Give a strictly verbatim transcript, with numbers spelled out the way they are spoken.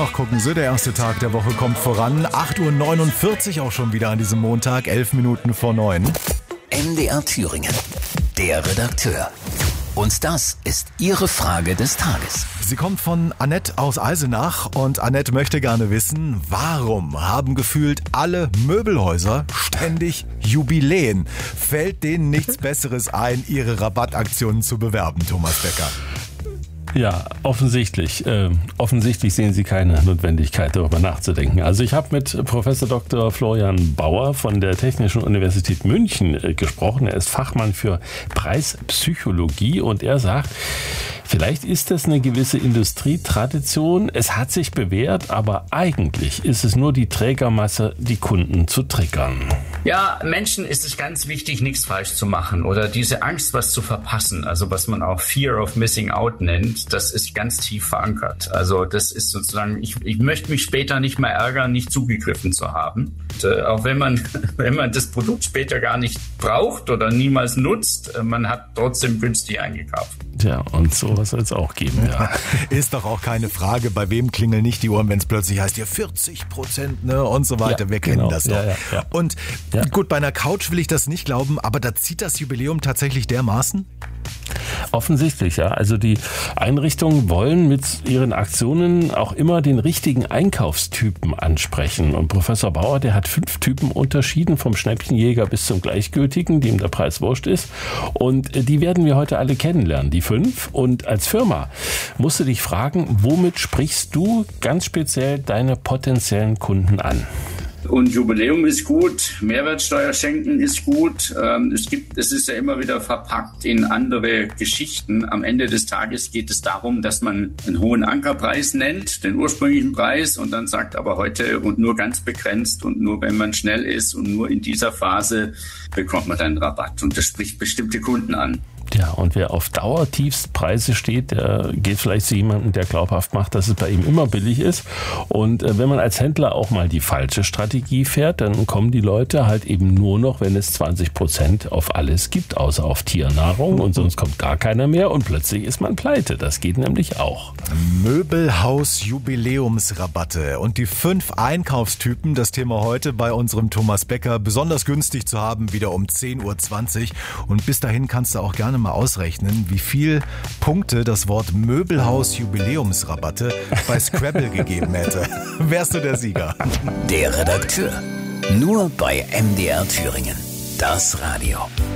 Ach, gucken Sie, der erste Tag der Woche kommt voran. acht Uhr neunundvierzig auch schon wieder an diesem Montag, elf Minuten vor neun. M D R Thüringen, der Redakteur. Und das ist Ihre Frage des Tages. Sie kommt von Annette aus Eisenach und Annette möchte gerne wissen, warum haben gefühlt alle Möbelhäuser ständig Jubiläen? Fällt denen nichts Besseres ein, ihre Rabattaktionen zu bewerben, Thomas Becker? Ja, offensichtlich. Äh, offensichtlich sehen Sie keine Notwendigkeit, darüber nachzudenken. Also ich habe mit Professor Doktor Florian Bauer von der Technischen Universität München äh, gesprochen. Er ist Fachmann für Preispsychologie und er sagt, vielleicht ist das eine gewisse Industrietradition. Es hat sich bewährt, aber eigentlich ist es nur die Trägermasse, die Kunden zu triggern. Ja, Menschen ist es ganz wichtig, nichts falsch zu machen oder diese Angst, was zu verpassen, also was man auch Fear of Missing Out nennt, das ist ganz tief verankert. Also das ist sozusagen, ich, ich möchte mich später nicht mehr ärgern, nicht zugegriffen zu haben. Und, äh, auch wenn man, wenn man das Produkt später gar nicht braucht oder niemals nutzt, äh, man hat trotzdem günstig eingekauft. Tja, und sowas soll es auch geben, ja. Ist doch auch keine Frage, bei wem klingeln nicht die Ohren, wenn es plötzlich heißt, ja vierzig Prozent ne, und so weiter. Ja, Wir kennen genau. das doch. Ja, ja, ja. Und ja. gut, bei einer Couch will ich das nicht glauben, aber da zieht das Jubiläum tatsächlich dermaßen? Offensichtlich, ja. Also die Einrichtungen wollen mit ihren Aktionen auch immer den richtigen Einkaufstypen ansprechen. Und Professor Bauer, der hat fünf Typen unterschieden, vom Schnäppchenjäger bis zum Gleichgültigen, dem der Preis wurscht ist. Und die werden wir heute alle kennenlernen, die fünf. Und als Firma musst du dich fragen, womit sprichst du ganz speziell deine potenziellen Kunden an? Und Jubiläum ist gut, Mehrwertsteuer schenken ist gut. Ähm, es gibt, es ist ja immer wieder verpackt in andere Geschichten. Am Ende des Tages geht es darum, dass man einen hohen Ankerpreis nennt, den ursprünglichen Preis, und dann sagt aber heute und nur ganz begrenzt und nur wenn man schnell ist und nur in dieser Phase bekommt man dann Rabatt. Und das spricht bestimmte Kunden an. Ja, und wer auf Dauertiefstpreise steht, der geht vielleicht zu jemandem, der glaubhaft macht, dass es bei ihm immer billig ist. Und äh, wenn man als Händler auch mal die falsche Strategie fährt, dann kommen die Leute halt eben nur noch, wenn es zwanzig Prozent auf alles gibt, außer auf Tiernahrung. Und sonst kommt gar keiner mehr und plötzlich ist man pleite. Das geht nämlich auch. Möbelhaus-Jubiläumsrabatte und die fünf Einkaufstypen, das Thema heute bei unserem Thomas Becker, besonders günstig zu haben, wieder um zehn Uhr zwanzig. Und bis dahin kannst du auch gerne mal ausrechnen, wie viel Punkte das Wort Möbelhaus-Jubiläumsrabatte bei Scrabble gegeben hätte. Wärst du der Sieger? Der Redakteur. Nur bei M D R Thüringen. Das Radio.